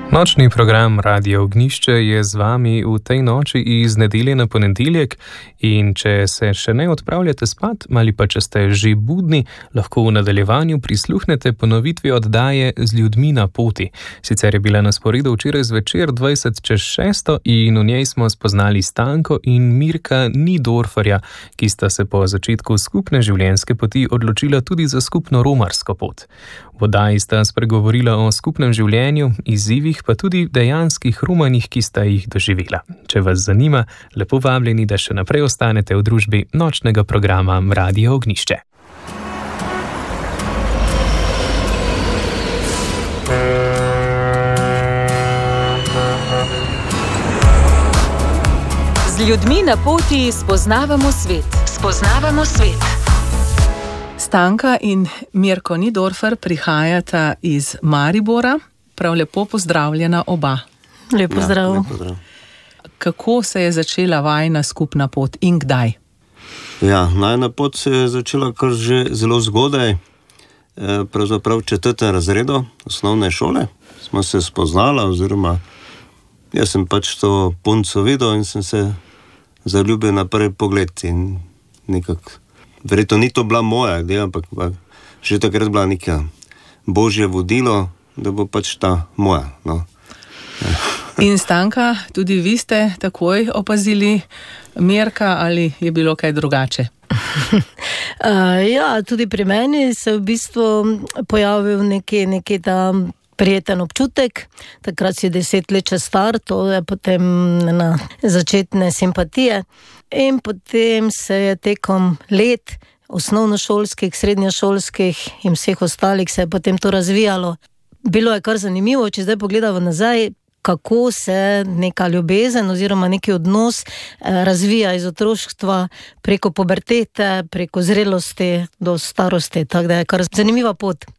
Nočni program Radio Ognjišče je z vami v tej noči iz nedelje na ponedeljek in če se še ne odpravljate spat ali pa če ste že budni, lahko v nadaljevanju prisluhnete ponovitvi oddaje Z ljudmi na poti. Sicer je bila na sporedu včeraj zvečer 6:20 in v njej smo spoznali Stanko in Mirka Nidorferja, ki sta se po začetku skupne življenjske poti odločila tudi za skupno romarsko pot. V oddaji sta spregovorila o skupnem življenju, izzivih pa tudi dejanskih romanjih, ki sta jih doživela. Če vas zanima, lepo vabljeni, da še naprej ostanete v družbi nočnega programa Radio Ognjišče. Z ljudmi na poti spoznavamo svet. Spoznavamo svet. Stanka in Mirko Nidorfer prihajata iz Maribora. Prav lepo pozdravljena oba. Lep pozdrav. Lep pozdrav. Kako se je začela vajina skupna pot in kdaj? Ja, najina pot se je začela kar že zelo zgodaj, pravzaprav v 4. razredu osnovne šole. Smo se spoznala, oziroma jaz sem pač to punco videl in sem se zaljubil na prvi pogled in nekako, verjetno ni to bila moja ideja, ampak že takrat bila neka božje vodilo, da bo pač ta moja. No. In Stanka, tudi vi ste takoj opazili Mirka ali je bilo kaj drugače? Ja, tudi pri meni se v bistvu pojavil neki ta prijeten občutek. Takrat si 10 let čez star, to je potem na začetne simpatije. In potem se je tekom let osnovnošolskih, srednjošolskih in vseh ostalih se je potem to razvijalo. Bilo je kar zanimivo, če zdaj pogledamo nazaj, kako se neka ljubezen oziroma neki odnos razvija iz otroštva preko pubertete, preko zrelosti do starosti. Tako da je kar zanimiva pot.